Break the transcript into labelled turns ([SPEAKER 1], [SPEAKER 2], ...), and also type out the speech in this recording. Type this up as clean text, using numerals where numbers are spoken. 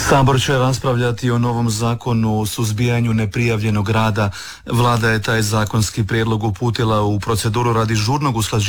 [SPEAKER 1] Sabor će raspravljati o novom zakonu o suzbijanju neprijavljenog rada. Vlada je taj zakonski prijedlog uputila u proceduru radi žurnog usklađivanja